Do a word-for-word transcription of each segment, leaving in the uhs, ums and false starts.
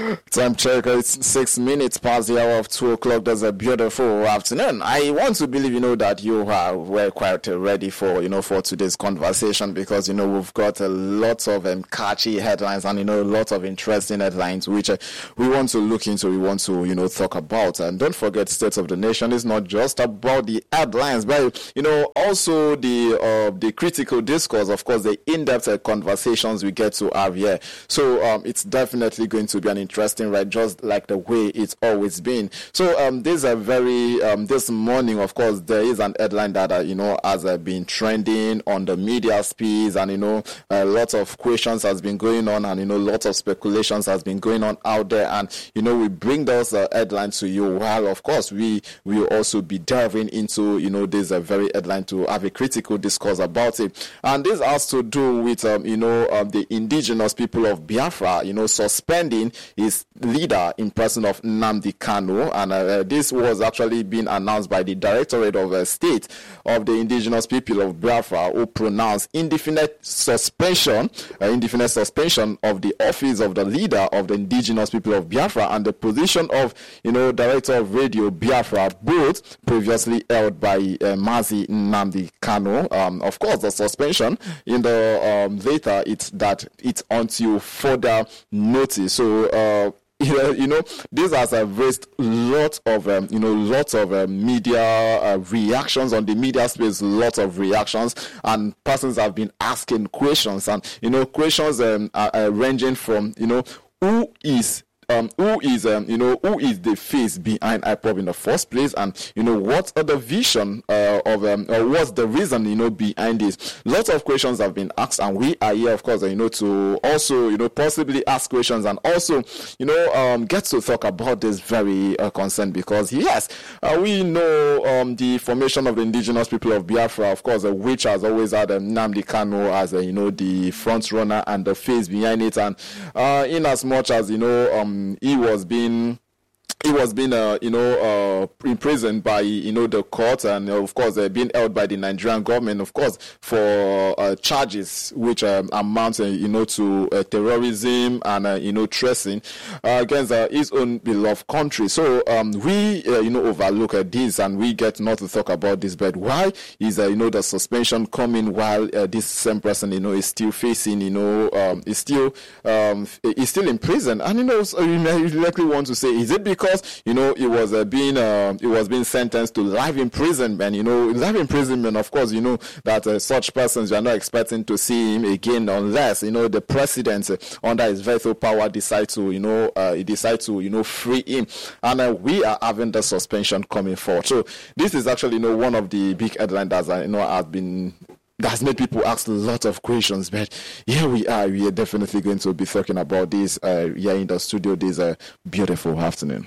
Time check, it's six minutes past the hour of two o'clock. That's a beautiful afternoon. I want to believe, you know, that you are well quite ready for, you know, for today's conversation because, you know, we've got a lot of um, catchy headlines and, you know, a lot of interesting headlines which uh, we want to look into, we want to, you know, talk about. And don't forget, State of the Nation is not just about the headlines, but, you know, also the uh, the critical discourse, of course, the in-depth uh, conversations we get to have here. So um, it's definitely going to be an interesting ride, just like the way it's always been. So um, this a very um, this morning, of course, there is an headline that uh, you know has uh, been trending on the media space, and you know a lot of questions has been going on, and you know lots of speculations has been going on out there, and you know we bring those uh, headlines to you. While of course we will also be delving into you know this a very headline to have a critical discourse about it, and this has to do with um, you know um, the indigenous people of Biafra, you know suspending his leader in person of Nnamdi Kanu, and uh, this was actually being announced by the Directorate of uh, State of the Indigenous People of Biafra, who pronounced indefinite suspension, uh, indefinite suspension of the office of the leader of the Indigenous People of Biafra and the position of, you know, Director of Radio Biafra, both previously held by uh, Mazi Nnamdi Kanu. Um, of course, the suspension in the um, later it's that it's until further notice. So. Uh, You know, this has uh, raised lots of, um, you know, lots of uh, media uh, reactions on the media space, lots of reactions, and persons have been asking questions, and, you know, questions um, are, are ranging from, you know, who is Um, who is, um, you know, who is the face behind I P O B in the first place, and you know, what are the vision uh, of, um, or what's the reason, you know, behind this? Lots of questions have been asked, and we are here, of course, you know, to also, you know, possibly ask questions and also, you know, um, get to talk about this very uh, concern, because yes, uh, we know um, the formation of the indigenous people of Biafra, of course, uh, which has always had um, Nnamdi Kanu as, uh, you know, the front runner and the face behind it, and uh, in as much as, you know, um. he was being He was being, uh, you know, uh, imprisoned by, you know, the court, and uh, of course, uh, being held by the Nigerian government, of course, for uh, charges which um, amount, uh, you know, to uh, terrorism and, uh, you know, treason uh, against uh, his own beloved country. So um, we, uh, you know, overlook at this, and we get not to talk about this. But why is, uh, you know, the suspension coming while uh, this same person, you know, is still facing, you know, um, is still, um, is still in prison? And you know, so you may likely want to say, is it because Because you know it was uh, being uh, it was being sentenced to life imprisonment? You know, life imprisonment. Of course, you know that uh, such persons, you are not expecting to see him again unless you know the president uh, under his veto power decide to you know uh, he decide to you know free him, and uh, we are having the suspension coming forward. So this is actually you know one of the big headlines that uh, you know have been. That's made people ask a lot of questions, but here we are. We are definitely going to be talking about this uh, here in the studio this uh, beautiful afternoon.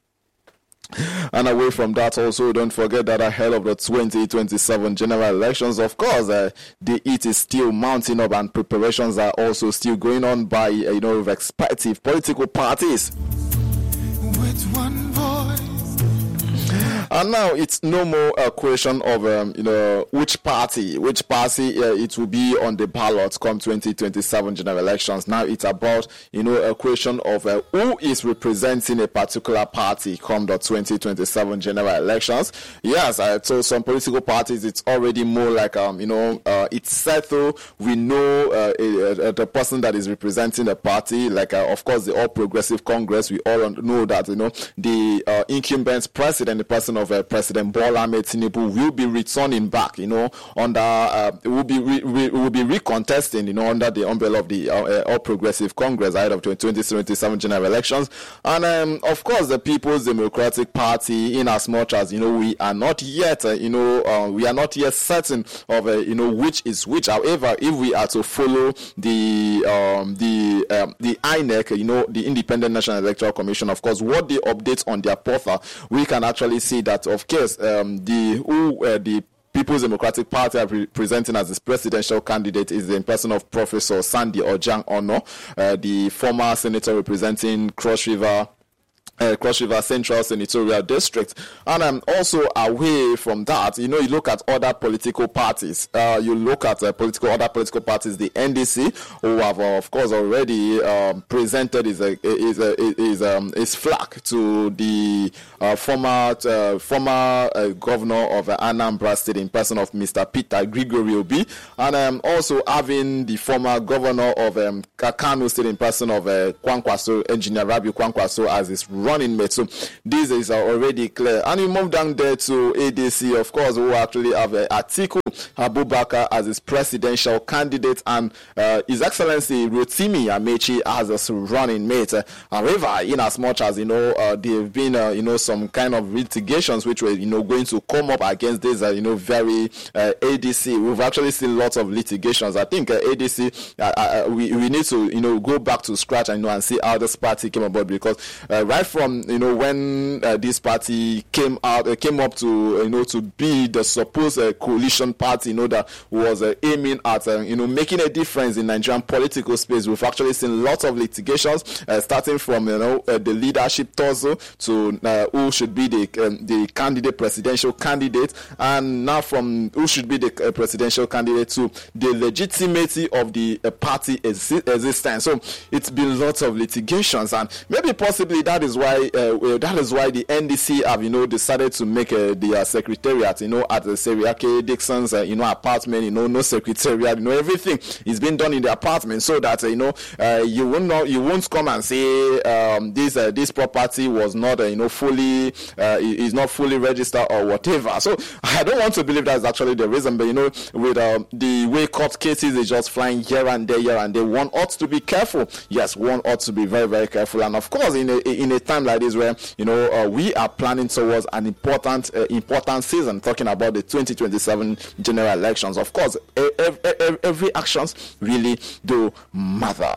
And away from that, also don't forget that ahead of the twenty twenty-seven general elections, of course, uh, the heat is still mounting up, and preparations are also still going on by uh, you know respective political parties. With one voice. And now it's no more a question of um, you know which party, which party uh, it will be on the ballot come twenty twenty-seven general elections. Now it's about you know a question of uh, who is representing a particular party come the twenty twenty-seven general elections. Yes, uh, so some political parties it's already more like um you know uh, it's settled. We know uh, uh, uh, the person that is representing the party. Like uh, of course the All Progressive Congress. We all know that you know the uh, incumbent president, the person of uh, President Bola Ahmed Tinubu, will be returning back, you know, under uh, will be re- re- will be recontesting, you know, under the umbrella of the uh, All Progressive Congress ahead of twenty twenty-seven general elections, and um, of course the People's Democratic Party. In as much as you know, we are not yet, uh, you know, uh, we are not yet certain of, uh, you know, which is which. However, if we are to follow the um, the um, the I N E C, you know, the Independent National Electoral Commission, of course, what they update on their portal, we can actually see that, of course, um, the who uh, the People's Democratic Party are pre- presenting as its presidential candidate is in person of Professor Sandy Ojang Ono, uh, the former senator representing Cross River Uh, Cross River Central Senatorial District. And um, also away from that, you know, you look at other political parties. Uh, you look at uh, political other political parties, the N D C, who have, uh, of course, already um, presented his uh, his uh, his, um, his flag to the uh, former uh, former uh, governor of uh, Anambra State in person of Mister Peter Gregory Obi, and um, also having the former governor of um, Kano State in person of uh, Kwankwaso, Engineer Rabiu Kwankwaso, as his running mate. So this is already clear. And you move down there to A D C, of course, who actually have uh, Atiku Abubakar as his presidential candidate, and uh, His Excellency Rotimi Amechi as his running mate. Uh, however, in as much as you know, uh, there have been uh, you know some kind of litigations which were you know going to come up against this uh, you know very uh, A D C. We've actually seen lots of litigations. I think uh, A D C uh, uh, we we need to you know go back to scratch and you know and see how this party came about, because uh, right from From you know when uh, this party came out, uh, came up to uh, you know to be the supposed uh, coalition party, you know that was uh, aiming at uh, you know making a difference in Nigerian political space. We've actually seen lots of litigations, uh, starting from you know uh, the leadership tussle to uh, who should be the um, the candidate, presidential candidate, and now from who should be the uh, presidential candidate to the legitimacy of the uh, party exi- existence. So it's been lots of litigations, and maybe possibly that is why. Uh, that is why the N D C have, you know, decided to make uh, the uh, secretariat, you know, at the Seriake Dixon's, uh, you know, apartment, you know, no secretariat, you know, everything is being done in the apartment, so that uh, you know, uh, you won't know, you won't come and say um, this uh, this property was not, uh, you know, fully uh, is not fully registered or whatever. So I don't want to believe that is actually the reason, but you know, with uh, the way court cases is just flying here and there, here and there, one ought to be careful. Yes, one ought to be very, very careful, and of course, in a in a time like this where you know uh, we are planning towards an important uh, important season, talking about the twenty twenty-seven general elections, of course every, every, every actions really do matter.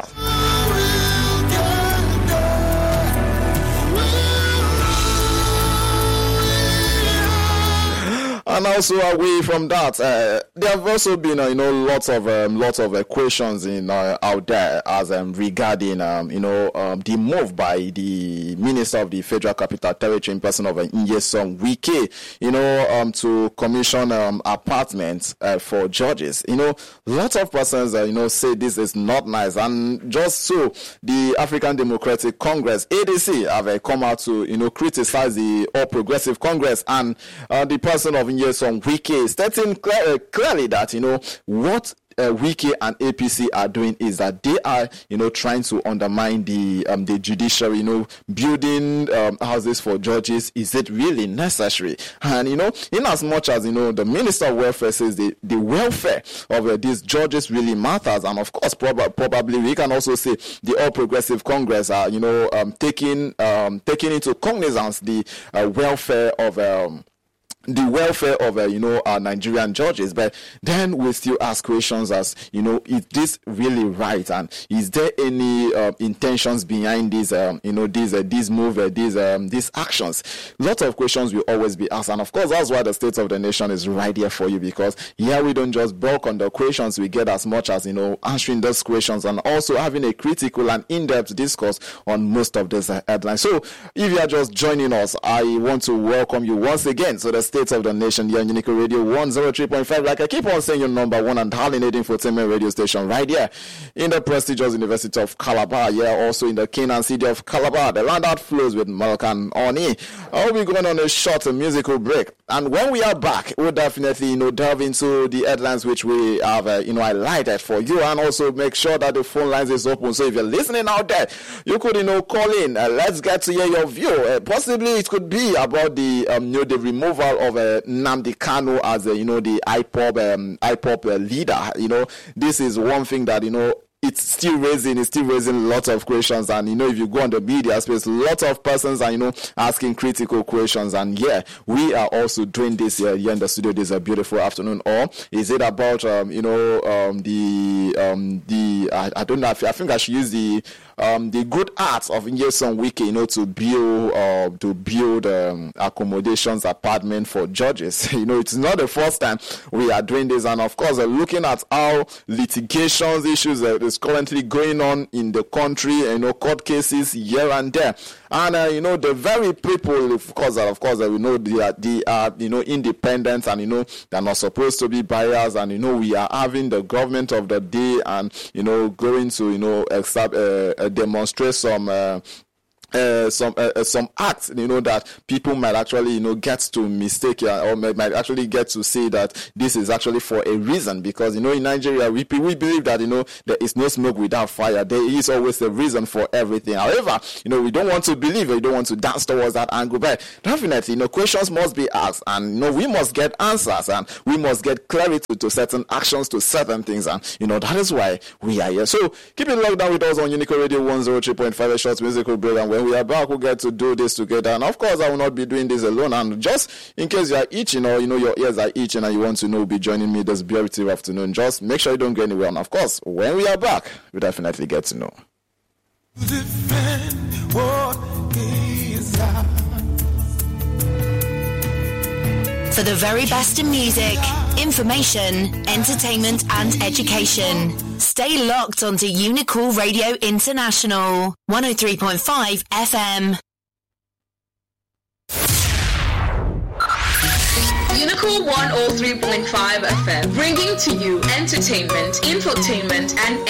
And also away from that, uh, there have also been, uh, you know, lots of um, lots of uh, questions in uh, out there as um, regarding, um, you know, um, the move by the Minister of the Federal Capital Territory in person of uh, Nyesom Wike, you know, um, to commission um, apartments uh, for judges. You know, lots of persons, uh, you know, say this is not nice, and just so the African Democratic Congress (A D C) have uh, come out to, you know, criticize the All Progressive Congress and uh, the person of Nyesom Wike, stating clear, uh, clearly that, you know, what uh, Wike and A P C are doing is that they are, you know, trying to undermine the um, the judiciary, you know, building um, houses for judges. Is it really necessary? And, you know, in as much as, you know, the Minister of Welfare says the, the welfare of uh, these judges really matters, and of course, prob- probably we can also say the All Progressive Congress are, you know, um, taking um, taking into cognizance the uh, welfare of um, the welfare of, uh, you know, our Nigerian judges. But then we still ask questions as, you know, is this really right? And is there any uh, intentions behind these, um, you know, these, uh, these move, uh, these, um, these actions? Lots of questions will always be asked. And of course, that's why the State of the Nation is right here for you, because here we don't just bulk on the questions we get, as much as, you know, answering those questions and also having a critical and in-depth discourse on most of these uh, headlines. So if you are just joining us, I want to welcome you once again to the State of the Nation here on Unico Radio one oh three point five. Like I keep on saying, your number one and hallinating infotainment radio station right here in the prestigious University of Calabar. Yeah, also in the Canaan city of Calabar. The land out flows with Malkan Oni. I'll be going on a short musical break, and when we are back, we'll definitely, you know, delve into the headlines which we have, uh, you know, highlighted for you, and also make sure that the phone lines is open. So if you're listening out there, you could, you know, call in. Uh, let's get to hear your view. Uh, possibly it could be about the, um, you know, the removal of uh, Nnamdi Kanu as, uh, you know, the I P O B, um, I P O B uh, leader. You know, this is one thing that, you know, it's still raising, it's still raising lots of questions. And, you know, if you go on the media space, lots of persons are, you know, asking critical questions. And yeah, we are also doing this here, here in the studio this a beautiful afternoon. Or is it about, um, you know, um, the, um, the, I, I don't know, if, I think I should use the, Um, the good arts of Nyesom Wike, you know, to build uh, to build um, accommodations, apartment for judges. You know, it's not the first time we are doing this, and of course, uh, looking at how litigations issues, uh, is currently going on in the country, you know, court cases here and there. And, uh, you know, the very people, of course, of course, uh, we know they are, they are, you know, independent, and, you know, they're not supposed to be biased. And, you know, we are having the government of the day and, you know, going to, you know, accept, uh, uh, demonstrate some, uh, Uh, some uh, uh, some acts, you know, that people might actually, you know, get to mistake uh, or might, might actually get to say that this is actually for a reason, because, you know, in Nigeria we we believe that, you know, there is no smoke without fire. There is always a reason for everything. However, you know, we don't want to believe it. We don't want to dance towards that angle. But definitely, you know, questions must be asked, and, you know, we must get answers, and we must get clarity to certain actions, to certain things, and, you know, that is why we are here. So keep it locked down with us on Unico Radio one oh three point five, a short musical break, and when we are back, we'll get to do this together. And of course, I will not be doing this alone. And just in case you are itching, or, you know, your ears are itching and you want to know, be joining me this beautiful afternoon, just make sure you don't go anywhere. And of course, when we are back, we'll definitely get to know. Defend what is ours. For the very best in music, information, entertainment, and education, stay locked onto Unicool Radio International, one oh three point five F M. Unicool one oh three point five F M, bringing to you entertainment, infotainment, and